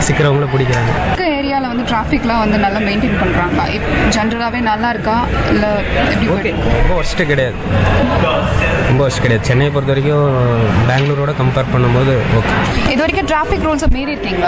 சிக்கிறவங்கள பிடிக்கிறாங்க. ஏரியாவில் வந்து டிராஃபிக்லாம் வந்து நல்லா மெயின்டைன் பண்ணுறாங்க. ஜென்ரலாகவே நல்லா இருக்கா இல்லை எப்படி? ஓகே, ரொம்ப ஒர்ஸ்ட்டு கிடையாது, ரொம்ப ஒர்ஸ்ட் கிடையாது. சென்னையை பொறுத்த வரைக்கும் பெங்களூரோட கம்பேர் பண்ணும்போது ஓகே. இது வரைக்கும் டிராஃபிக் ரூல்ஸை மீறி இருக்கீங்களா?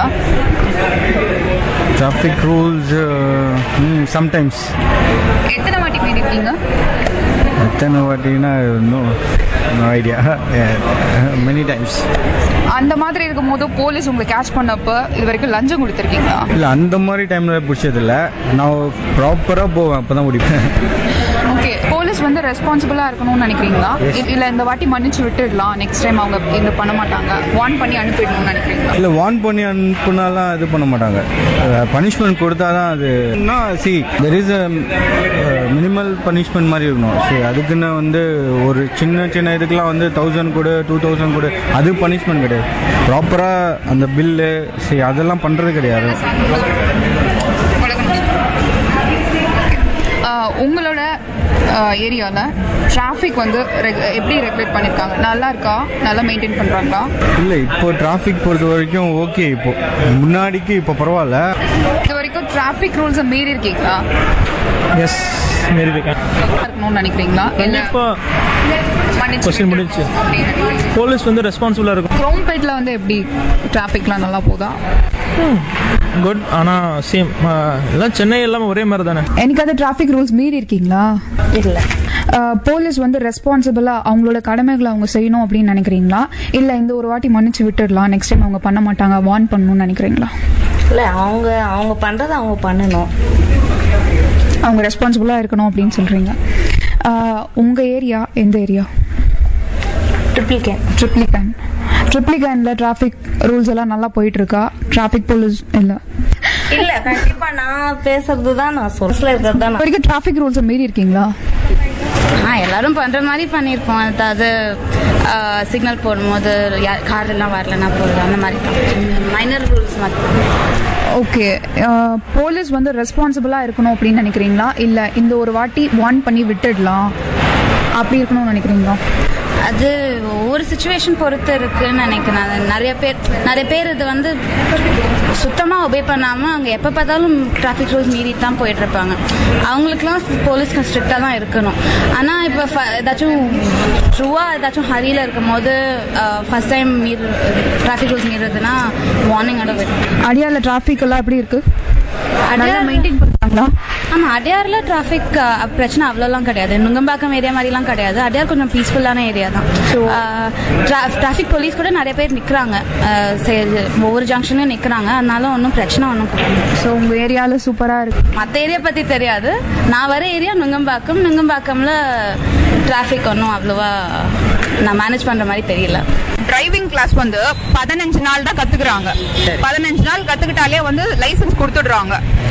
Traffic rules, sometimes. எத்தனை வாட்டி மீறி இருக்கீங்க? எத்தனை வாட்டினா நோ ஐடியா. Many times. அந்த மாதிரி இருக்கும்போது போலீஸ் உங்களை கேட்ச் பண்ணப்போ இது வரைக்கும் லஞ்சம் கொடுத்துருக்கீங்களா? இல்லை, அந்த மாதிரி டைமில் பிடிச்சதில்லை. நான் ப்ராப்பராக போவேன், அப்போ தான் முடிப்பேன். ஓகே, போலீஸ் வந்து ரெஸ்பான்சிபிளாக இருக்கணும்னு நினைக்கிறீங்களா? இல்லை இந்த வாட்டி மன்னிச்சு விட்டுடலாம், நெக்ஸ்ட் டைம் அவங்க இந்த பண்ண மாட்டாங்க, வார்ன் பண்ணி அனுப்பிடணும்னு நினைக்கிறீங்களா? இல்லை, வார்ன் பண்ணி அனுப்புனாலாம் இது பண்ண மாட்டாங்க. பனிஷ்மெண்ட் கொடுத்தா தான் அது. தெர் இஸ் மினிமல் பனிஷ்மெண்ட் மாதிரி இருக்கணும். சரி, அதுக்குன்னு வந்து ஒரு சின்ன சின்ன இதுக்கெலாம் வந்து 1000 கூட 2000 கூட அது பனிஷ்மெண்ட் கிடையாது. ப்ராப்பராக அந்த பில்லு சரி அதெல்லாம் பண்ணுறது கிடையாது. உங்களோட ஏரியாவில் டிராஃபிக் வந்து எப்படி ரெகுலேட் பண்ணியிருக்காங்க? நல்லா இருக்கா? நல்லா மெயின்டைன் பண்ணுறாங்களா? இல்லை, இப்போ டிராஃபிக் பொறுத்த வரைக்கும் ஓகே. இப்போ முன்னாடிக்கு இப்போ பரவாயில்ல. இது வரைக்கும் டிராஃபிக் ரூல்ஸை மீறி இருக்கீங்களா? எஸ், மீறி இருக்கேன். இருக்கணும்னு நினைக்கிறீங்களா? இப்போ கொஸ்டின் முடிஞ்சு போலீஸ் வந்து ரெஸ்பான்சிபிளாக இருக்கும். குரோம்பேட்டில் வந்து எப்படி டிராஃபிக்லாம் நல்லா போதா? குட். ஆனால் சேம் எல்லாம் சென்னை எல்லாமே ஒரே மாதிரி தானே. எனக்காவது டிராஃபிக் ரூல்ஸ் மீறி இருக்கீங்களா? இல்லை. போலீஸ் வந்து ரெஸ்பான்சிபிளாக அவங்களோட கடமைகளை அவங்க செய்யணும் அப்படின்னு நினைக்கிறீங்களா? இல்லை இந்த ஒரு வாட்டி மன்னிச்சு விட்டுடலாம், நெக்ஸ்ட் டைம் அவங்க பண்ண மாட்டாங்க, வார்ன் பண்ணணும்னு நினைக்கிறீங்களா? இல்லை, அவங்க பண்ணுறதை அவங்க பண்ணணும். அவங்க ரெஸ்பான்சிபிளாக இருக்கணும் அப்படின்னு சொல்கிறீங்க. உங்கள் ஏரியா எந்த ஏரியா? ட்ரிப்ளிகேனில் டிராஃபிக் ரூல்ஸ் எல்லாம் நல்லா போயிட்டு இருக்கா? டிராஃபிக் போலீஸ் இல்லை? இல்லை, கண்டிப்பாக நான் பேசுறது தான் நான் சொல்ல இருக்கிறது தான். வரைக்கும் டிராஃபிக் ரூல்ஸை மீறி இருக்கீங்களா? எல்லாரும் பண்ணுற மாதிரி பண்ணியிருப்போம். அதாவது சிக்னல் போடும்போது கார் எல்லாம் வரலன்னா போடுறது, அந்த மாதிரி தான் மைனர் ரூல்ஸ் மட்டும். ஓகே, போலீஸ் வந்து ரெஸ்பான்சிபிளாக இருக்கணும் அப்படின்னு நினைக்கிறீங்களா? இல்லை இந்த ஒரு வாட்டி வார்ன் பண்ணி விட்டுடலாம் அப்படி இருக்கணும்னு நினைக்கிறீங்களா? அது ஒவ்வொரு சுச்சுவேஷன் பொறுத்து இருக்குன்னு நினைக்கிறேன். நிறைய பேர் இது வந்து சுத்தமாக ஒபே பண்ணாமல் அவங்க எப்போ பார்த்தாலும் டிராஃபிக் ரூல்ஸ் மீறி தான் போயிட்டு இருப்பாங்க. அவங்களுக்குலாம் போலீஸ் ஸ்ட்ரிக்டாக தான் இருக்கணும். ஆனால் இப்போ ஏதாச்சும் ஏதாச்சும் ஹரியில் இருக்கும் போது ஃபர்ஸ்ட் டைம் டிராஃபிக் ரூல்ஸ் மீறதுன்னா வார்னிங்கோட வரும். அடியாரில் டிராஃபிக் எல்லாம் எப்படி இருக்கு? அடையார் மெயின்டைன் பண்ணுறாங்களா? ஆமாம், அடையாரில் டிராஃபிக் பிரச்சனை அவ்வளோலாம் கிடையாது. நுங்கம்பாக்கம் ஏரியா மாதிரிலாம் கிடையாது. அடையார் கொஞ்சம் பீஸ்ஃபுல்லான ஏரியா தான். ஸோ டிராஃபிக் போலீஸ் கூட நிறைய பேர் நிற்கிறாங்க, ஒவ்வொரு ஜங்ஷன்லையும் நிற்கிறாங்க. அதனால ஒன்றும் பிரச்சனை ஒன்றும் கிடையாது. ஸோ உங்கள் ஏரியாவில் சூப்பராக இருக்கு. மற்ற ஏரியா பற்றி தெரியாது. நான் வர ஏரியா நுங்கம்பாக்கம்ல டிராஃபிக் ஒன்றும் அவ்வளோவா நான் மேனேஜ் பண்ணுற மாதிரி தெரியல. டிரைவிங் கிளாஸ் வந்து 15 நாள் தான் கத்துக்கிறாங்க. 15 நாள் கத்துக்கிட்டாலே வந்து லைசன்ஸ் கொடுத்துடுறாங்க.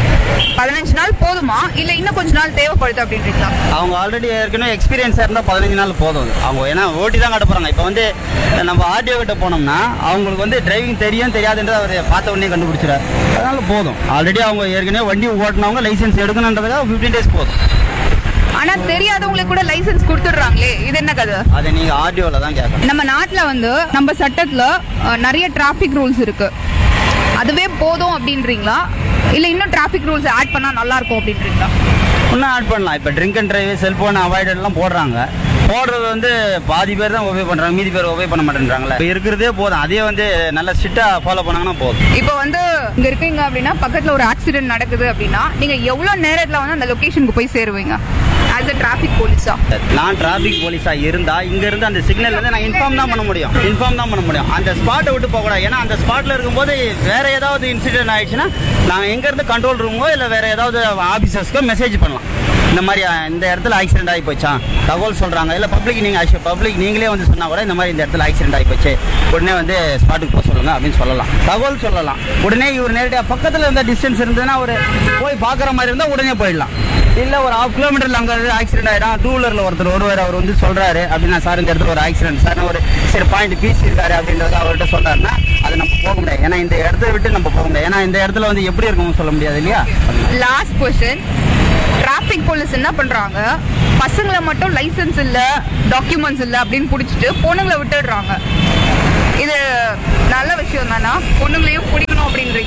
15 நாள் போதுமா இல்ல இன்னும் கொஞ்ச நாள் தேவைப்படுது அப்படின்றீங்களா? அவங்க ஆல்ரெடி ஏற்கனவே எக்ஸ்பீரியன்ஸா இருந்தா 15 நாள் போதும். அவங்க ஏன்னா ஓட்டி தான் கட்ட போறாங்க. இப்போ வந்து நம்ம ஆர்டிஓ கிட்ட போனோம்னா அவங்களுக்கு வந்து டிரைவிங் தெரியும் தெரியாதுன்றது அவர் பார்த்த உடனே கண்டுபிடிச்சிடாரு. அதனால போதும். ஆல்ரெடி அவங்க ஏற்கனவே வண்டி ஓட்டினவங்க லைசன்ஸ் எடுக்கணுன்றதுக்காக 15 days போதும். ஆனா தெரியாதவங்களுக்கு கூட லைசன்ஸ் கொடுத்துடுறாங்களே, இது என்ன கதை? அதை நீங்க ஆர்டிஓல தான் கேட்கணும். நம்ம நாட்டுல வந்து நம்ம சட்டத்துல நிறைய டிராஃபிக் ரூல்ஸ் இருக்கு. அதுவே போதும் அப்படின்றீங்களா இல்ல இன்னும் டிராஃபிக் ரூல்ஸ் ஆட் பண்ணா நல்லா இருக்கும் அப்படின்றீங்களா? இன்னும் ஆட் பண்ணலாம். இப்போ ட்ரிங்க் அண்ட் டிரைவ், செல்போன் அவாய்டெல்லாம் போடுறாங்க. போடுறது வந்து பாதி பேர் தான் ஒபே பண்றாங்க, மீதி பேர் ஒபே பண்ண மாட்டேன்றாங்களே. இப்போ இருக்கிறதே போதும். அதே வந்து நல்ல ஸ்ட்ரிக்டா ஃபாலோ பண்ணாங்கன்னா போதும். இப்போ வந்து இங்க இருக்கீங்க அப்படின்னா பக்கத்துல ஒரு ஆக்சிடென்ட் நடக்குது அப்படின்னா நீங்க எவ்வளவு நேரத்துல வந்து அந்த லொகேஷனுக்கு போய் சேருவீங்க? as a traffic police. நான் டிராஃபிக் போலீஸா இருந்தா இங்க இருந்து அந்த சிக்னல்ல இருந்து நான் இன்ஃபார்ம் தான் பண்ண முடியும். அந்த ஸ்பாட்டை விட்டு போக கூடாது. ஏன்னா அந்த ஸ்பாட்ல இருக்கும்போது வேற ஏதாவது இன்சிடென்ட் ஆயிடுச்சுன்னா நான் எங்க இருந்து கண்ட்ரோல் ரூமோ இல்ல வேற ஏதாவது ஆபீசர்ஸ்க்கோ மெசேஜ் பண்ணலாம். இந்த மாதிரி இந்த இடத்துல ஆக்சிடென்ட் ஆகி போச்சா தகவல் சொல்றாங்க. இல்ல பப்ளிக் நீங்களே வந்து சொன்னா கூட இந்த மாதிரி இந்த இடத்துல ஆக்சிடென்ட் ஆகி போச்சு, உடனே வந்து ஸ்பாட்டுக்கு போக சொல்லுங்க அப்படின்னு சொல்லலாம், தகவல் சொல்லலாம். உடனே இவர் நேரடியாக பக்கத்துல இருந்த டிஸ்டன்ஸ் இருந்ததுன்னா ஒரு போய் பாக்குற மாதிரி இருந்தா உடனே போயிடலாம். இல்ல ஒரு 1/2 கிலோமீட்டர்ல அங்க ஆக்சிடென்ட் ஆயிடும். 2-வீலர்ல ஒருத்தர் வருவார், அவர் வந்து சொல்றாரு அப்படின்னா சார் இந்த இடத்துல ஒரு ஆக்சிடென்ட் சார் ஒரு சரி பாயிண்ட் பீஸ் இருக்காரு அப்படின்றத அவர்கிட்ட சொல்றாருன்னா அது நம்ம போக முடியாது. ஏன்னா இந்த இடத்த விட்டு நம்ம போக முடியாது. ஏன்னா இந்த இடத்துல வந்து எப்படி இருக்கும்னு சொல்ல முடியாது இல்லையா. லாஸ்ட் क्वेश्चन, டிராஃபிக் போலீஸ் என்ன பண்றாங்க, பசங்களை மட்டும் லைசென்ஸ் இல்ல டாக்குமெண்ட்ஸ் இல்ல அப்படின்னு புடிச்சிட்டு பொண்ணுங்களை விட்டுடுறாங்க. இது நல்ல விஷயம் தானா? பொண்ணுங்களையும் பிடிக்கணும் அப்படின்றீங்க?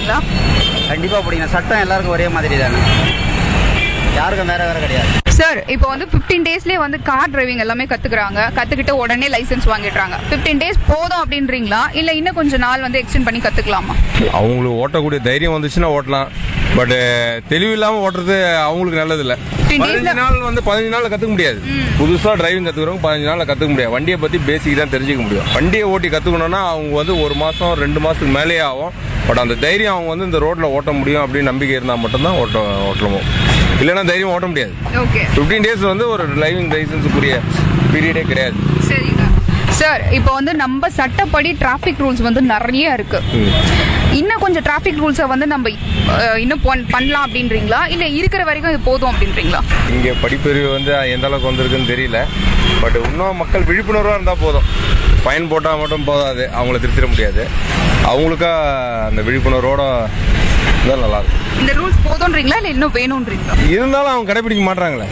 பிடிக்கிறீங்களா? கண்டிப்பாக பிடிக்கும். சட்டம் எல்லாருக்கும் ஒரே மாதிரி தானே, யாருக்கும் வேற வேற கிடையாது. சார் இப்போ வந்து 15 டேஸ்லயே வந்து கார் டிரைவிங் எல்லாமே கத்துக்கிறாங்க, கத்துக்கிட்டு உடனே லைசென்ஸ் வாங்கிடுறாங்க. 15 டேஸ் போதும் அப்படின்றீங்களா, இல்ல இன்னும் கொஞ்சம் நாள் வந்து எக்ஸ்டெண்ட் பண்ணி கத்துக்கலாமா? அவங்களுக்கு ஓட்டக்கூடிய தைரியம் வந்துச்சுன்னா ஓட்டலாம். பட் தெளிவு இல்லாம ஓட்டுறது அவங்களுக்கு நல்லது இல்ல. 15 நாள் கத்துக்க முடியாது. புதுசா டிரைவிங் கத்துக்கிறவங்க 15 நாள்ல கத்துக்க முடியாது. வண்டியை பத்தி பேசிக் தான் தெரிஞ்சுக்க முடியும். வண்டியை ஓட்டி கத்துக்கணும்னா அவங்க வந்து 1 மாசம் 2 மாசத்துக்கு மேலேயே ஆகும். பட் அந்த தைரியம் அவங்க வந்து இந்த ரோட்ல ஓட்ட முடியும் அப்படின்னு நம்பிக்கை இருந்தா மட்டும்தான் ஓட்டணும். இல்லைன்னா தைரியம் ஓட்ட முடியாது. ஓகே. 15 டேஸ் வந்து ஒரு டிரைவிங் லைசன்ஸுக்குரிய பீரியடே கிடையாது. சரிங்க சார். இப்போ வந்து நம்ம சட்டப்படி டிராஃபிக் ரூல்ஸ் வந்து நிறைய இருக்கு. இன்னும் கொஞ்சம் டிராஃபிக் ரூல்ஸை வந்து நம்ம இன்னும் பண்ணலாம் அப்படின்றீங்களா, இல்ல இருக்கிற வரைக்கும் இது போதும் அப்படின்றீங்களா? இங்க படிப்பறிவு வந்து எந்த அளவுக்கு வந்திருக்குன்னு தெரியல. பட் இன்னும் மக்கள் விழிப்புணர்வா இருந்தா போதும். ஃபைன் போட்டா மட்டும் போதாது, அவங்கள திருத்திட முடியாது. அவங்களுக்கா அந்த விழிப்புணர்வோட இருந்தால் நல்லா இருக்கும். இந்த ரூல்ஸ் போதும்ன்றீங்களா, இல்ல இன்னும் வேணும்ன்றீங்களா? இருந்தாலும் அவங்க கடைபிடிக்க மாட்டாங்களே.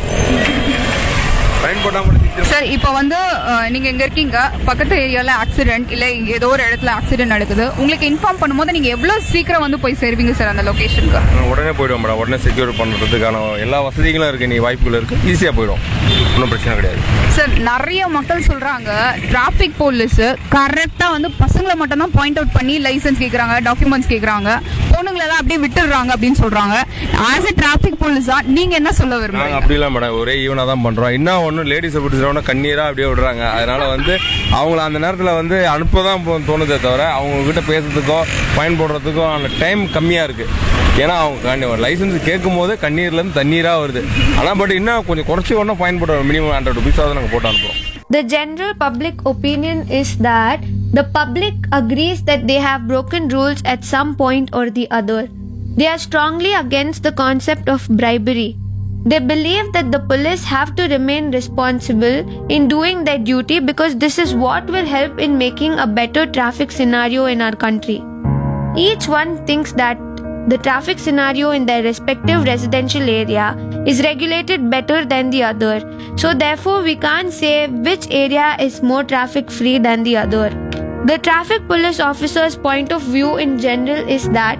ஃபைன் போட்டா மட்டும் சார் இப்போ வந்து நீங்க எங்க இருக்கீங்க, பக்கத்து ஏரியால ஆக்சிடென்ட் இல்ல ஏதோ ஒரு இடத்துல ஆக்சிடென்ட் நடக்குது, உங்களுக்கு இன்ஃபார்ம் பண்ணும்போது நீங்க எவ்வளவு சீக்கிரம் வந்து போய் சேருவீங்க சார் அந்த லொகேஷனுக்கு? உடனே போயிடுவோம் மேடம். உடனே செக்யூர் பண்றதுக்கான எல்லா வசதிகளும் இருக்கு, நீ வாய்ப்புகள் இருக்கு, ஈஸியா போயிடும். ஒன்றும் பிரச்சனை கிடையாது சார். நிறைய மக்கள் சொல்றாங்க டிராபிக் போலீஸ் கரெக்டா வந்து பசங்களை மட்டும் தான் பாயிண்ட் அவுட் பண்ணி லைசென்ஸ் கேக்குறாங்க, டாக்குமெண்ட்ஸ் கேக்குறாங்க, பொண்ணுங்களெல்லாம் அப்படியே விட்டுடுறாங்க அப்படின்னு சொல்றாங்க. ஆஸ் எ டிராபிக் போலீஸா நீங்க என்ன சொல்ல விரும்புறீங்க? அப்படி இல்ல மேடம், ஒரே ஈவனா தான் பண்றோம். இன்னும் ஒன்னும் லேடிஸை பிடிச்சிட்டோம்னா கண்ணீரா அப்படியே விடுறாங்க. அதனால வந்து அவங்கள அந்த நேரத்துல வந்து அனுப்பதான் தோணுதே தவிர அவங்க கிட்ட பேசுறதுக்கோ ஃபைன் போடுறதுக்கோ அந்த டைம் கம்மியா இருக்கு. ஏன்னா அவங்க லைசன்ஸ் கேட்கும் போது கண்ணீர்ல இருந்து தண்ணீரா வருது. ஆனா பட் இன்னும் கொஞ்சம் குறைச்சி ஒன்றும் ஃபைன் போடுறோம். மினிமம் 100 rupees நாங்கள் போட்டு அனுப்புறோம். The general public opinion is that the public agrees that they have broken rules at some point or the other. They are strongly against the concept of bribery. They believe that the police have to remain responsible in doing their duty because this is what will help in making a better traffic scenario in our country. Each one thinks that the traffic scenario in their respective residential area is regulated better than the other. So therefore we can't say which area is more traffic free than the other. The traffic police officer's point of view in general is that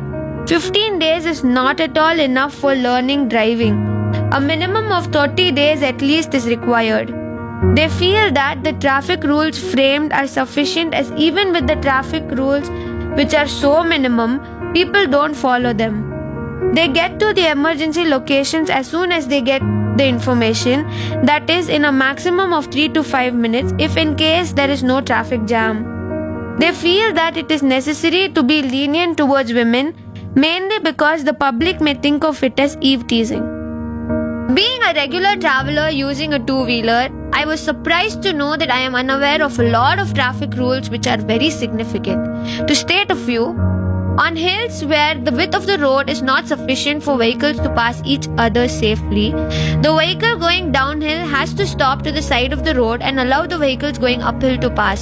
15 days is not at all enough for learning driving. A minimum of 30 days at least is required. They feel that the traffic rules framed are sufficient, as even with the traffic rules which are so minimum, people don't follow them. They get to the emergency locations as soon as they get the information, that is in a maximum of 3 to 5 minutes if in case there is no traffic jam. They feel that it is necessary to be lenient towards women, mainly because the public may think of it as eve teasing. Being a regular traveler using a two-wheeler, I was surprised to know that I am unaware of a lot of traffic rules which are very significant. To state a few, on hills where the width of the road is not sufficient for vehicles to pass each other safely, the vehicle going downhill has to stop to the side of the road and allow the vehicles going uphill to pass.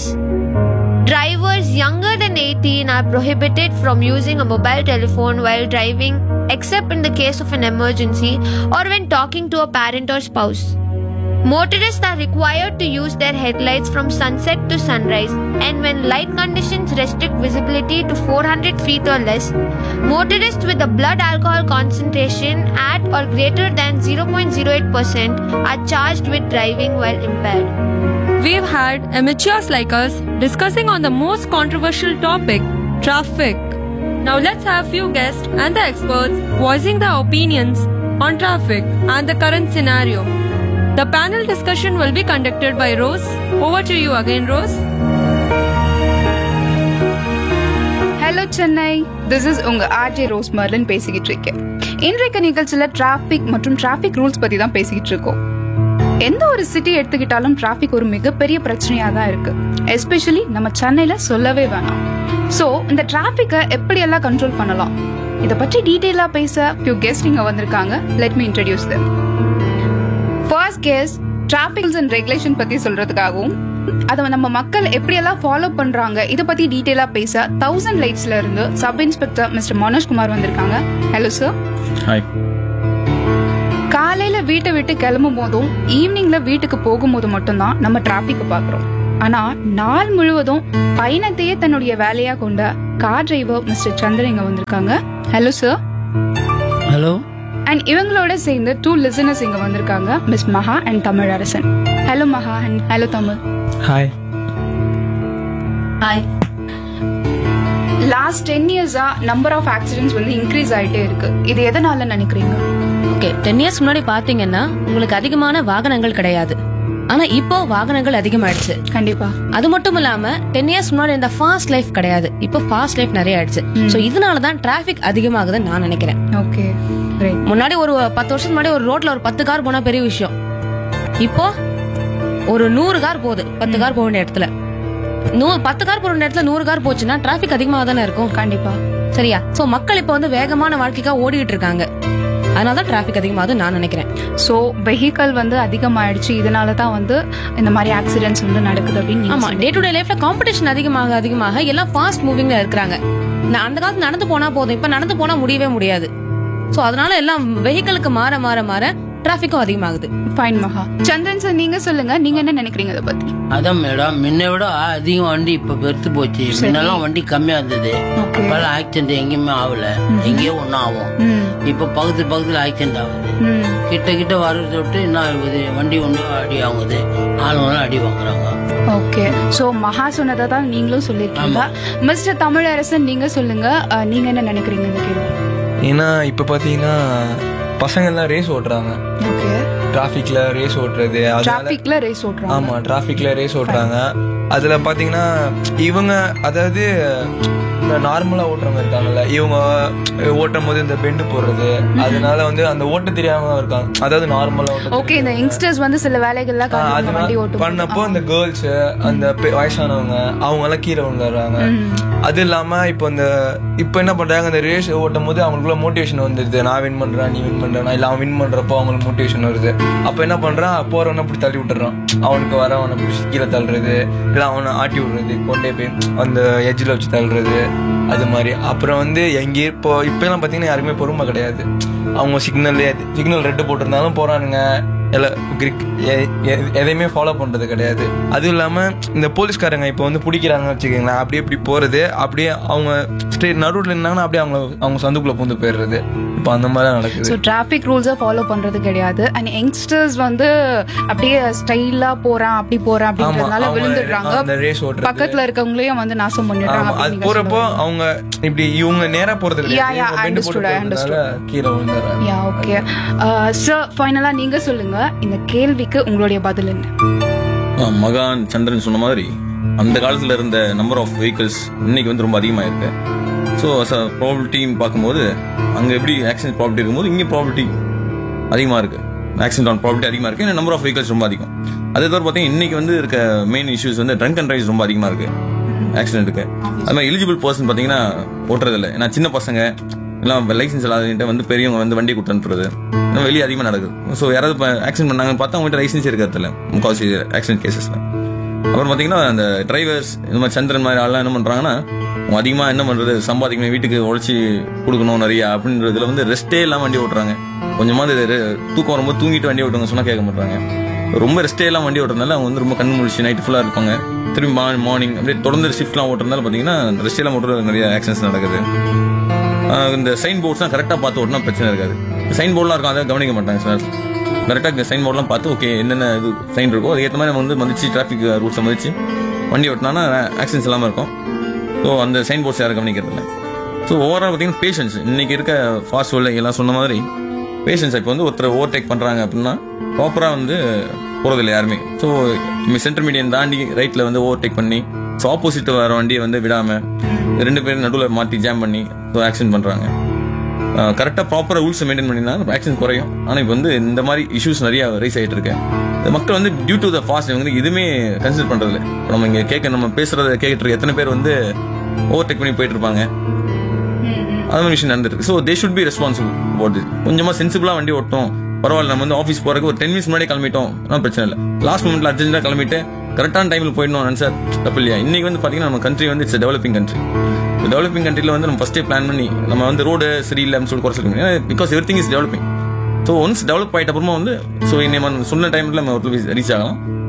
Drivers younger than 18 are prohibited from using a mobile telephone while driving, except in the case of an emergency or when talking to a parent or spouse. Motorists are required to use their headlights from sunset to sunrise, and when light conditions restrict visibility to 400 feet or less, motorists with a blood alcohol concentration at or greater than 0.08% are charged with driving while impaired. We've had amateurs like us discussing on the most controversial topic, traffic. Now let's have few guests and the experts voicing their opinions on traffic and the current scenario. The panel discussion will be conducted by Rose. Over to you again, Rose. Hello Chennai, this is உங்க RJ rose Marilyn பேசிக்கிட்டு இருக்கேன். இன்றைக்கு நிகழ்ச்சியில traffic மற்றும் traffic rules பத்தி தான் பேசிக்கிட்டு இருக்கோம். எந்த ஒரு சிட்டி எடுத்துக்கிட்டாலும் டிராபிக் ஒரு மிகப்பெரிய பிரச்சனையா தான் இருக்கு. எஸ்பெஷலி நம்ம சென்னையில சொல்லவே வேணாம். சோ இந்த டிராபிக்கை எப்படி எல்லாம் கண்ட்ரோல் பண்ணலாம், இத பற்றி டீடைலா பேச few guests இங்க வந்திருக்காங்க. Let me introduce them. First guest traffic rules and regulation பத்தி சொல்றதுக்காகவும் அதை நம்ம மக்கள் எப்படியெல்லாம் ஃபாலோ பண்றாங்க இதை பத்தி டீடைலா பேச 1000 லைட்ஸ்ல இருந்து சப் இன்ஸ்பெக்டர் மிஸ்டர் மனோஜ்குமார் வந்திருக்காங்க. Hello sir. ஹாய். காலையில வீட்டை விட்டு கிளம்பும் போதும் ஈவினிங்ல வீட்டுக்கு போகும்போது மட்டும்தான் நம்ம டிராபிக் பாக்குறோம். ஆனா நாள் முழுவதும் பயணத்தையே தன்னுடைய வேலையா கொண்ட கார் டிரைவர் மிஸ்டர் சந்திரன் இங்க வந்திருக்காங்க. Hello sir. ஹலோ. அண்ட் இவங்களோட சேர்ந்து 2 லிசனர்ஸ் இங்க வந்திருக்காங்க, மிஸ் மகா அண்ட் தமிழரசன். ஹலோ மகா and hello Tamil. Hi. Hi. Last 10 இயர்ஸா நம்பர் ஆஃப் ஆக்சிடென்ட்ஸ் வந்து இன்க்ரீஸ் ஆயிட்டே இருக்கு. இது எதனால நினைக்கிறீங்க? ஓகே, 10 இயர்ஸ் முன்னாடி பாத்தீங்கன்னா உங்களுக்கு அதிகமான வாகனங்கள் கிடையாது. ஆனா இப்போ வாகனங்கள் அதிகமாயிடுச்சு. கண்டிப்பா. அது மட்டும் இல்லாம 10 இயர்ஸ் முன்னாடி இந்த ஃபாஸ்ட் லைஃப் கிடையாது, இப்போ ஃபாஸ்ட் லைஃப் நிறைய ஆயிடுச்சு. சோ இதனாலதான் டிராபிக் அதிகமாகுதுன்னு நான் நினைக்கிறேன். ஓகே. முன்னாடி ஒரு 10 வருஷத்துக்கு முன்னாடி ஒரு ரோட்ல ஒரு 10 கார் போனா பெரிய விஷயம். இப்போ ஒரு 100 கார் போகுது 10 கார் போக வேண்டிய இடத்துல. 10 கார் போற இடத்துல 100 கார் போச்சுன்னா டிராபிக் அதிகமாக தானே இருக்கும். கண்டிப்பா. சரியா? சோ மக்கள் இப்ப வந்து வேகமான வாழ்க்கைக்காக ஓடிட்டு இருக்காங்க, அதனாலதான் டிராபிக் அதிகமாகுது நான் நினைக்கிறேன். சோ வெஹிக்கல் வந்து அதிகமாயிடுச்சு, இதனாலதான் வந்து இந்த மாதிரி ஆக்சிடென்ட்ஸ் வந்து நடக்குது அப்படின்னு. ஆமா, டே டு டே லைஃப்ல காம்படிஷன் அதிகமாக எல்லாம் ஃபாஸ்ட் மூவிங்ல இருக்காங்க. நான் அந்த காலத்துல நடந்து போனா போதும், இப்ப நடந்து போனா முடியவே முடியாது. சோ அதனால எல்லாம் வெஹிக்கலுக்கு மாற மாற மாற டிராபிக்கும் அதிகமாகுது. ஃபைன் மகா. சந்திரன் சார் நீங்க சொல்லுங்க, நீங்க என்ன நினைக்கிறீங்க இதை பத்தி? அதான் மேடம், முன்ன விட அதிகம் வண்டி இப்ப பெருத்து போச்சு. முன்னெல்லாம் வண்டி கம்மியா இருந்தது, இப்பெல்லாம் ஆக்சிடென்ட் எங்கேயுமே ஆகல, எங்கேயோ ஒன்னும் ஆகும். இப்ப பக்கத்துல ஆக்சிடென்ட் ஆகுது. கிட்ட வர்றது விட்டு என்ன ஆகுது, வண்டி ஒண்ணு அடி ஆகுது, ஆளுங்களும் அடி வாங்குறாங்க. ஓகே. சோ மகா சொன்னதை தான் நீங்களும் சொல்லிருக்கீங்க. மிஸ்டர் தமிழரசன் நீங்க சொல்லுங்க, நீங்க என்ன நினைக்கிறீங்க இந்த கேள்வி? ஏன்னா இப்ப பாத்தீங்கன்னா பசங்க எல்லாம் ரேஸ் ஓட்டுறாங்க. டிராபிக்ல ரேஸ் ஓட்டுறது. ஆமா, டிராபிக்ல ரேஸ் ஓட்டுறாங்க. அதுல பாத்தீங்கன்னா இவங்க அதாவது இந்த நார்மலா ஓட்டுறவங்க இருக்காங்கல்ல, இவங்க ஓட்டும் போது இந்த பெண்டு போடுறது, அதனால வந்து அந்த ஓட்ட தெரியாம இருக்காங்க. அதாவது நார்மலா ஓகே, இந்த யங்ஸ்டர்ஸ் வந்து சில வேலைகள்லாம் பண்ணப்போ அந்த கேர்ள்ஸ் அந்த வயசானவங்க அவங்க எல்லாம் கீழே விழுந்துடுறாங்க. அது இல்லாம இப்போ என்ன பண்றாங்க, அந்த ரேஸ் ஓட்டும் போது அவங்களுக்குள்ள மோட்டிவேஷன் வந்துருது. நான் வின் பண்றேன், நீ வின் பண்றேன், இல்ல அவன் வின் பண்றப்போ அவங்களுக்கு மோட்டிவேஷன் வருது. அப்ப என்ன பண்றான், போறவன அப்படி தள்ளி விட்டுறான், அவனுக்கு வரவனை பிடிச்சி கீழே தள்ளுறது, இல்ல அவனை ஆட்டி விடுறது, கொண்டே போய் அந்த எட்ஜில் வச்சு தள்ளுறது, அது மாதிரி. அப்புறம் வந்து எங்கேயும் இப்போ எல்லாம் பாத்தீங்கன்னா யாருக்குமே பொறுமை கிடையாது. அவங்க சிக்னல் ரெட்டு போட்டிருந்தாலும் போறானுங்க, எதையுமே ஃபாலோ பண்றது கிடையாது. அதுவும் இல்லாம இந்த போலீஸ்காரங்க இப்போ வந்து பிடிக்கிறாங்கன்னு வச்சுக்கோங்களேன், அப்படியே இப்படி போறது, அப்படியே அவங்க ஸ்ட்ரெயிட் நடுவில் இருந்தாங்கன்னா அப்படியே அவங்க சந்துக்குள்ள பூந்து போயிடுறது. இப்போ அந்த மாதிரி நடக்குது. ஸோ டிராஃபிக் ரூல்ஸை ஃபாலோ பண்றது கிடையாது. அண்ட் யங்ஸ்டர்ஸ் வந்து அப்படியே ஸ்டைலா போறான் அப்படி போறான் அப்படின்றதுனால விழுந்துடுறாங்க, பக்கத்துல இருக்கவங்களையும் வந்து நாசம் பண்ணிடுறாங்க. அது போறப்போ அவங்க இப்படி இவங்க நேரா போறது கீழே விழுந்துடுறாங்க. ஓகே சார், ஃபைனலா நீங்க சொல்லுங்க, இந்த கேள்விக்கு உங்களுடைய பதில் என்ன? மகான் சந்திரன் சொன்ன மாதிரி அந்த காலத்துல இருந்த நம்பர் ஆஃப் வெஹிக்கிள்ஸ் இன்னைக்கு வந்து ரொம்ப அதிகமாக இருக்கு. ஸோ ப்ராபபிலிட்டி பார்க்கும்போது அங்கே எப்படி ஆக்சிடென்ட் ப்ராபபிலிட்டி இருக்கும்போது இங்கே ப்ராபபிலிட்டி அதிகமாக இருக்கு, ஆக்சிடென்ட் ஆன் ப்ராபபிலிட்டி அதிகமாக இருக்கு. நம்பர் ஆஃப் வெஹிக்கிள்ஸ் ரொம்ப அதிகம். அதே தவிர பார்த்தீங்கன்னா இன்னைக்கு வந்து இருக்க மெயின் இஷ்யூஸ் வந்து ட்ரங்க் அண்ட் ட்ரைவ்ஸ் ரொம்ப அதிகமாக இருக்கு ஆக்சிடென்ட்டுக்கு. அது மாதிரி எலிஜிபிள் பர்சன் பார்த்தீங்கன்னா ஓட்டுறதில்லை. ஏன்னா சின்ன பசங்க எல்லாம் லைசன்ஸ் இல்லாத வந்து பெரியவங்க வந்து வண்டி கொடுத்துன்றது வெளியே அதிகமாக நடக்குது. ஸோ யாராவது ஆக்சிடென்ட் பண்ணாங்கன்னு பார்த்தா அவங்ககிட்ட லைசன்ஸ் இருக்கிறதில்ல முக்கால்வாசி ஆக்சிடென்ட் கேசஸ்ல. அப்புறம் பார்த்தீங்கன்னா அந்த டிரைவர்ஸ் இந்த மாதிரி சந்திரன் மாதிரி ஆள்லாம் என்ன பண்ணுறாங்கன்னா அதிகமாக என்ன பண்ணுறது, சம்பாதிக்கணும், வீட்டுக்கு உழைச்சி கொடுக்கணும் நிறையா அப்படின்றதுல வந்து ரெஸ்ட்டே இல்லாமல் வண்டி ஓட்டுறாங்க. கொஞ்சமாக தூக்கம் வரும்போது தூங்கிட்டு வண்டி ஓட்டுங்க சொன்னால் கேட்க மாட்டாங்க. ரொம்ப ரெஸ்ட்டே எல்லாம் வண்டி ஓட்டுறதுனால அவங்க வந்து ரொம்ப கண்ணு முழிச்சு நைட்டு ஃபுல்லாக இருப்பாங்க. திரும்பி மார்னிங் அப்படியே தொடர்ந்து ஷிஃப்ட்லாம் ஓட்டுறதுனால பார்த்தீங்கன்னா ரெஸ்ட் எல்லாம் ஓட்டுறது நிறைய ஆக்சிடென்ட்ஸ் நடக்குது. இந்த சைன் போர்ட்ஸ்லாம் கரெக்டாக பார்த்து ஓட்டினா பிரச்சனை இருக்காது. சைன் போர்ட்லாம் இருக்கும், அதை கவனிக்க மாட்டாங்க சார். கரெக்டாக இந்த சைன் போர்ட்லாம் பார்த்து ஓகே என்னென்ன இது சைன் இருக்கோ அதுக்கேற்ற மாதிரி நம்ம வந்து மதிச்சு டிராஃபிக் ரூல்ஸை மதிச்சு வண்டி ஓட்டினா ஆக்சிடென்ட்ஸ் இல்லாமல் இருக்கும். ஸோ அந்த சைன் போர்ட்ஸ் யாரும் கவனிக்கிறது இல்லை. ஸோ ஓவரால் பார்த்தீங்கன்னா பேஷன்ஸ் இன்னைக்கு இருக்க ஃபாஸ்ட் வேர்ல்டு எல்லாம் சொன்ன மாதிரி பேஷன்ஸ். இப்போ வந்து ஒருத்தர் ஓவர்டேக் பண்ணுறாங்க அப்படின்னா ப்ராப்பராக வந்து போகிறதில்ல யாருமே. ஸோ சென்டர் மீடியம் தாண்டி ரைட்டில் வந்து ஓவர்டேக் பண்ணி ஸோ ஆப்போசிட் வர வண்டியை வந்து விடாமல் 2 பேரும் நடுவில் மாற்றி ஜாம் பண்ணி ஸோ ஆக்சிடென்ட் பண்ணுறாங்க. கரெக்டாக ப்ராப்பராக ரூல்ஸ் மெயின்டைன் பண்ணினா ஆக்சிடென்ட் குறையும். ஆனால் இப்போ வந்து இந்த மாதிரி இஷ்யூஸ் நிறைய ரைஸ் ஆகிட்டு இருக்கு. மக்கள் வந்து டியூ டு த ஃபாஸ்ட் வந்து எதுவுமே கன்சிடர் பண்ணுறதில்ல. நம்ம இங்கே நம்ம பேசுகிறத கேட்டுட்டு எத்தனை பேர் வந்து ஓவர்டேக் பண்ணி போயிட்டு இருப்பாங்க, அது மாதிரி விஷயம் நடந்துருக்கு. So they should be responsible about this. கொஞ்சமாக சென்சிபிளாக வண்டி ஓட்டும், பரவாயில்ல. நம்ம வந்து ஆஃபீஸ் போகிறதுக்கு ஒரு 10 மினிட்ஸ் முன்னாடி கிளம்பிட்டோம், பிரச்சனை இல்லை. லாஸ்ட் மொமெண்ட்ல அர்ஜென்ட்டாக கிளம்பிட்டு கரெக்டான டைமில் போயிடணும் சார், தப்பு இல்லையா? இன்னைக்கு வந்து பார்த்தீங்கன்னா நம்ம கண்ட்ரி வந்து இட்ஸ் டெவலப்பிங் கண்ட்ரி. டெவலப்பிங் கண்ட்ரியில் வந்து நம்ம ஃபஸ்ட்டே பிளான் பண்ணி நம்ம வந்து ரோடு சரியில்லை அப்படின்னு சொல்லி குறைச்சிருக்கோம். Because every thing is developing. So once develop ஆகிட்ட அப்புறமா வந்து ஸோ நம்ம சொன்ன டைமில் நம்ம ரீச் ஆகலாம்.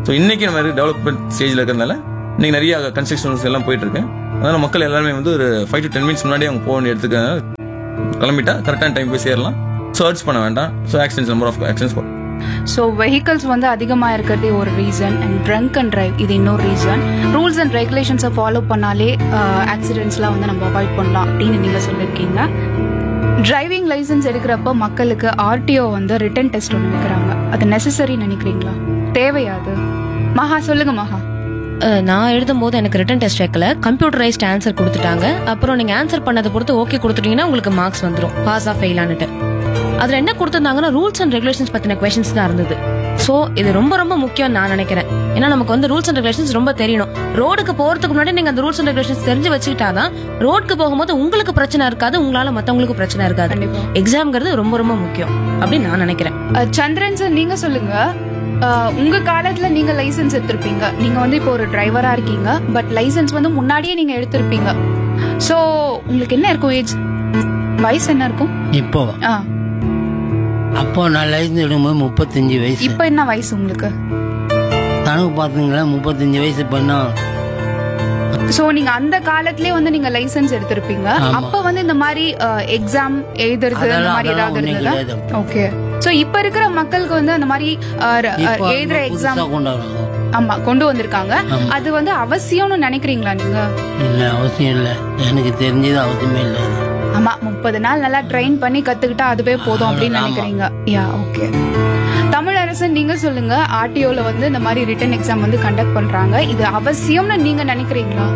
ஸோ இன்னைக்கு நம்ம டெவலப்மெண்ட் ஸ்டேஜில் இருக்கிறதுனால இன்னைக்கு நிறைய கன்ஸ்ட்ரக்ஷன்ஸ் எல்லாம் போயிட்டு இருக்கு. அதனால மக்கள் எல்லாருமே வந்து ஒரு 5 to 10 minutes முன்னாடி அவங்க போக வேண்டிய இடத்துக்கு கிளம்பிட்டா கரெக்டான டைம் போய் சேரலாம். சர்ச் பண்ண வேண்டாம். So accidents number of accidents. So vehicles வந்து அதிகமாக இருக்கிறதே ஒரு reason and drunk and drive இது இன்னொரு ரீசன். ரூல்ஸ் அண்ட் ரெகுலேஷன்ஸை ஃபாலோ பண்ணாலே ஆக்சிடென்ட்ஸ்லாம் வந்து நம்ம அவாய்ட் பண்ணலாம் அப்படின்னு நீங்கள் சொல்லியிருக்கீங்க. டிரைவிங் லைசன்ஸ் எடுக்கிறப்ப மக்களுக்கு ஆர்டிஓ வந்து ரிட்டன் டெஸ்ட் ஒன்று வைக்கிறாங்க. அது நெசசரி நினைக்கிறீங்களா? தேவையாது? மகா சொல்லுங்க மகா. நான் எழுதும் போது எனக்கு ரிட்டன் டெஸ்ட் வைக்கல, கம்ப்யூட்டரைஸ்ட் ஆன்சர் கொடுத்துட்டாங்க. அப்புறம் நீங்க ஆன்சர் பண்ணதை பொறுத்து ஓகே கொடுத்துட்டீங்கன்னா உங்களுக்கு மார்க்ஸ் வந்துடும், பாஸ் ஆஃப் ஃபெயிலான்னுட்டு. அதுல என்ன கொடுத்திருந்தாங்கன்னா ரூல்ஸ் அண்ட் ரெகுலேஷன்ஸ் பத்தின கொஸ்டின்ஸ் தான் இருந்தது. சோ இது ரொம்ப ரொம்ப முக்கியம் நான் நினைக்கிறேன். ஏன்னா நமக்கு வந்து ரூல்ஸ் அண்ட் ரெகுலேஷன்ஸ் ரொம்ப தெரியணும். ரோடுக்கு போறதுக்கு முன்னாடி நீங்க அந்த ரூல்ஸ் அண்ட் ரெகுலேஷன்ஸ் தெரிஞ்சு வச்சுக்கிட்டாதான் ரோடுக்கு போகும்போது உங்களுக்கு பிரச்சனை இருக்காது, உங்களால மத்தவங்களுக்கு பிரச்சனை இருக்காது. எக்ஸாம்ங்கிறது ரொம்ப ரொம்ப முக்கியம் அப்படின்னு நான் நினைக்கிறேன். சந்திரன் சார் நீங்க சொல்லுங்க. உங்க காலத்துல நீங்க லைசன்ஸ் எடுத்திருப்பீங்க. நீங்க வந்து இப்போ ஒரு டிரைவரா இருக்கீங்க, பட் லைசன்ஸ் வந்து முன்னாடியே நீங்க எடுத்திருப்பீங்க. சோ உங்களுக்கு என்ன இருக்கும் ஏஜ், வயசு என்ன இருக்கும் இப்போ? அப்போ நான் லைசன்ஸ் எடுக்கும்போது 35 வயசு. இப்போ என்ன வயசு உங்களுக்கு? கணக்கு பாத்துங்களா, 35 வயசு பண்ணா. சோ நீங்க அந்த காலத்திலே வந்து நீங்க லைசன்ஸ் எடுத்திருப்பீங்க. அப்ப வந்து இந்த மாதிரி எக்ஸாம் எழுதுறது இந்த மாதிரி ஏதாவது இருந்ததா? ஓகே. சோ இப்ப இருக்கிற மக்களுக்கு வந்து அந்த மாதிரி எழுதுற எக்ஸாம் ஆமா கொண்டு வந்திருக்காங்க. அது வந்து அவசியம்னு நினைக்கிறீங்களா நீங்க? இல்ல அவசியம் இல்ல, எனக்கு தெரிஞ்சது அவசியமே இல்ல. ஆமா 30 நாள் நல்லா ட்ரெயின் பண்ணி கத்துக்கிட்டா அதுவே போதும் அப்படின்னு நினைக்கிறீங்க. Yeah okay. தமிழரசன் நீங்க சொல்லுங்க. ஆர்டிஓல வந்து இந்த மாதிரி ரிட்டன் எக்ஸாம் வந்து கண்டக்ட் பண்றாங்க, இது அவசியம்னு நீங்க நினைக்கிறீங்களா?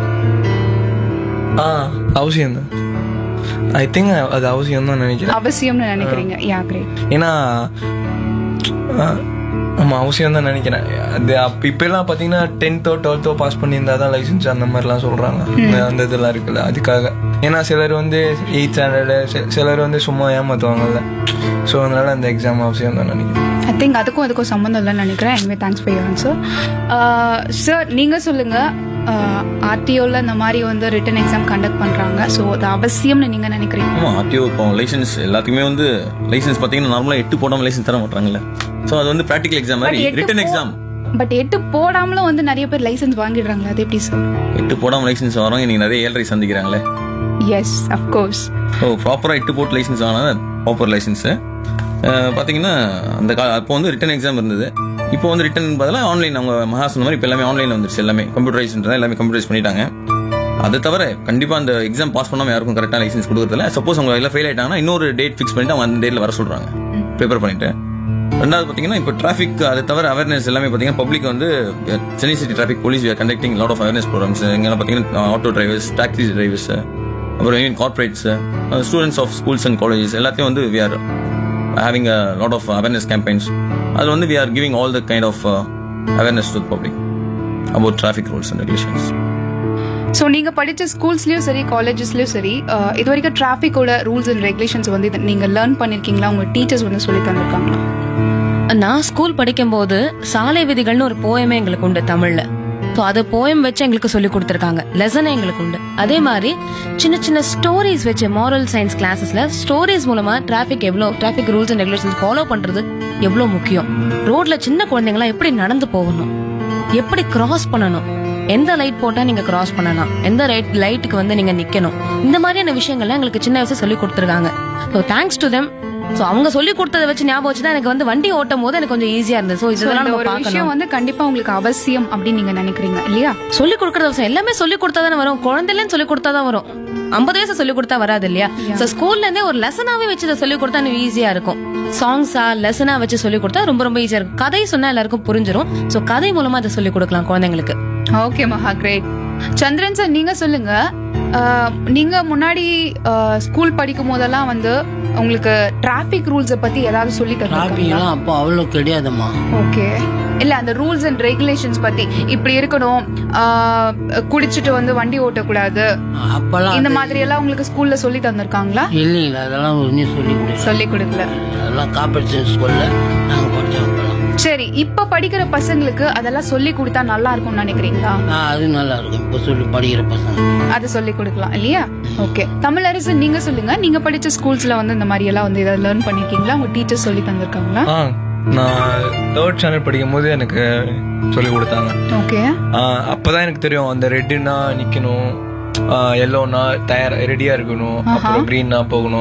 அவசியம் தான். ஐ திங்க் அது அவசியம் தான் நினைக்கிறேன். அவசியம்னு நினைக்கிறீங்க. யா கிரேட். ஏன்னா ஆமா அவசியம் தான் நினைக்கிறேன். அது இப்ப எல்லாம் பாத்தீங்கன்னா 10th 12th பாஸ் பண்ணியிருந்தா தான் லைசன்ஸ் அந்த மாதிரிலாம் சொல்றாங்க. அந்த இதெல்லாம் இருக்குல்ல அதுக்காக. ஏன்னா சிலர் வந்து 8th standard, சிலர் வந்து சும்மா ஏமாத்துவாங்கல்ல. ஸோ அதனால அந்த எக்ஸாம் அவசியம் தான் நினைக்கிறேன். ஐ திங்க் அதுக்கும் சம்மந்தம் இல்லைன்னு நினைக்கிறேன். Anyway thanks for your answer. Sir நீங்க சொல்லுங்க. ஆர்டிஓல இந்த மாதிரி வந்து ரிட்டன் எக்ஸாம் கண்டக்ட் பண்றாங்க, ஸோ அது அவசியம்னு நீங்க நினைக்கிறீங்க? ஆமா ஆர்டிஓ இப்போ லைசன்ஸ் எல்லாத்துக்குமே வந்து லைசன்ஸ் பாத்தீங்கன்னா நார்மலா 8 போடாம லைசன்ஸ் தர மாட்டாங்கல்ல. ஸோ அது வந்து ப்ராக்டிகல் எக்ஸாம் மாதிரி ரிட்டன் எக்ஸாம். பட் 8 போடாமலும் வந்து நிறைய பேர் லைசன்ஸ் வாங்கிடுறாங்க, அது எப்படி சார்? 8 போடாம லைசன்ஸ் வரவங்க இன்னைக்கு நிறைய ஏழரை சந்திக்கிறாங்களே. Yes of course. ஸோ ப்ராப்பரா 8 போட்டு லைசன்ஸ் வாங்கினா ப்ராப்பர் லைசன்ஸ். பாத்தீங்கன்னா அந்த அப்போ வந்து ரிட்டன் எக்ஸாம் இருந்தது. இப்போ வந்து ரிட்டன் பதிலாக ஆன்லைன், அவங்க மகா சொன்ன மாதிரி இப்போ எல்லாமே ஆன்லைன்ல வந்துருச்சு. எல்லாமே கம்ப்யூட்டரைஸ் எல்லாமே கம்ப்யூட்டரைஸ் பண்ணிட்டாங்க. அதை தவிர கண்டிப்பா அந்த எக்ஸாம் பாஸ் பண்ணாம யாருக்கும் கரெக்டாக லைசன்ஸ் கொடுக்கறதில்ல. சப்போஸ் அவங்க எல்லாம் ஃபெயில் ஆயிட்டாங்கன்னா இன்னொரு டேட் ஃபிக்ஸ் பண்ணிட்டு அவங்க அந்த டேட்ல வர சொல்றாங்க ப்ரிப்பேர் பண்ணிட்டு. ரெண்டாவது பாத்தீங்கன்னா இப்போ டிராஃபிக் அதை தவிர அவேர்னஸ் எல்லாமே பாத்தீங்கன்னா பப்ளிக் வந்து Chennai city traffic police we are conducting lot of awareness programs. இங்கெல்லாம் பாத்தீங்கன்னா ஆட்டோ டிரைவர்ஸ், டாக்ஸி டிரைவர்ஸ், அப்புறம் even corporates, students of schools and colleges எல்லாத்தையும் வந்து we are having a lot of awareness campaigns. அது வந்து we are giving all the kind of awareness to the public about traffic rules and regulations. So நீங்கள் படித்த ஸ்கூல்ஸ்லேயும் சரி காலேஜஸ்லேயும் சரி இது வரைக்கும் டிராஃபிக்கோட ரூல்ஸ் அண்ட் ரெகுலேஷன்ஸ் வந்து நீங்கள் லேர்ன் பண்ணியிருக்கீங்களா? உங்கள் டீச்சர்ஸ் வந்து சொல்லி தந்திருக்காங்களா? நான் ஸ்கூல் படிக்கும்போது சாலை விதிகள்னு ஒரு போயமே எங்களுக்கு உண்டு தமிழ்ல. ஸோ அது போயம் வச்சு எங்களுக்கு சொல்லி கொடுத்துருக்காங்க. லெசனே எங்களுக்கு உண்டு. அதே மாதிரி சின்ன சின்ன ஸ்டோரிஸ் வச்சு மாரல் சயின்ஸ் கிளாஸஸ்ல ஸ்டோரிஸ் மூலமா traffic rules and regulations follow பண்றது எவ்வளவு முக்கியம், ரோட்ல சின்ன குழந்தைங்களாம் எப்படி நடந்து போகணும், எப்படி கிராஸ் பண்ணணும், எந்த லைட் போட்டா நீங்க கிராஸ் பண்ணலாம், எந்த லைட்டுக்கு வந்து நீங்க நிக்கணும், இந்த மாதிரியான விஷயங்கள்லாம் எங்களுக்கு சின்ன வயசுல சொல்லி கொடுத்துருக்காங்க. So thanks to them. So அவங்க சொல்லி கொடுத்ததை வச்சு ஞாபகம் வச்சுதான் எனக்கு வந்து வண்டி ஓட்டும் போது எனக்கு கொஞ்சம் ஈஸியா இருந்தது. சோ இதெல்லாம் நம்ம பார்க்கணும். விஷயம் வந்து கண்டிப்பா உங்களுக்கு அவசியம் அப்படின்னு நீங்க நினைக்கிறீங்க இல்லையா? சொல்லி கொடுக்கறது அவசியம். எல்லாமே சொல்லி கொடுத்தாதானே வரும். குழந்தைலன்னு சொல்லி கொடுத்தாதான் வரும். 50 வயசு சொல்லி கொடுத்தா வராது இல்லையா? சோ ஸ்கூல்ல இருந்தே ஒரு லெசனாவே வச்சு சொல்லி கொடுத்தா எனக்கு ஈஸியா இருக்கும். சாங்ஸா லெசனா வச்சு சொல்லி கொடுத்தா ரொம்ப ரொம்ப ஈஸியா இருக்கும். கதை சொன்னா எல்லாருக்கும் புரிஞ்சிடும். சோ கதை மூலமா அதை சொல்லி கொடுக்கலாம் குழந்தைங்களுக்கு. ஓகே மகா, கிரேட். சந்திரன் சார் நீங்க சொல்லுங்க. நீங்க முன்னாடி ஸ்கூல் படிக்கும் போதெல்லாம் வந்து உங்களுக்கு டிராஃபிக் ரூல்ஸை பத்தி ஏதாவது சொல்லி தருவாங்க? அப்போ அவ்வளோ கிடையாதுமா. ஓகே. இல்ல அந்த ரூல்ஸ் அண்ட் ரெகுலேஷன்ஸ் பத்தி இப்படி இருக்கணும், குடிச்சிட்டு வந்து வண்டி ஓட்டக்கூடாது, இந்த மாதிரி எல்லாம் உங்களுக்கு ஸ்கூல்ல சொல்லி தந்திருக்காங்களா? இல்லைங்களா, அதெல்லாம் சொல்லி கொடுக்கல. அதெல்லாம் கார்ப்பரேஷன் ஸ்கூல்ல நாங்க படிச்சோம். சரி, இப்ப படிக்கிற பசங்களுக்கு அதெல்லாம் சொல்லி கொடுத்தா நல்லா இருக்கும்னு நினைக்கிறீங்களா? அது நல்லா இருக்கும். இப்ப சொல்லி படிக்கிற பசங்க அது சொல்லி கொடுக்கலாம் இல்லையா? ஓகே. தமிழரசு நீங்க சொல்லுங்க. நீங்க படிச்ச ஸ்கூல்ஸ்ல வந்து இந்த மாதிரி எல்லாம் வந்து ஏதாவது லேர்ன் பண்ணிருக்கீங்களா? உங்க டீச்சர் சொல்லி தந்திருக்காங்களா? நான் 3rd ஸ்டாண்டர்ட் படிக்கும் போது எனக்கு சொல்லி கொடுத்தாங்க. ஓகே. அப்பதான் எனக்கு தெரியும் அந்த ரெட்டுனா நிக்கணும், எல்லோனா தயார் ரெடியா இருக்கணும், அப்புறம் கிரீன்னா போகணும்.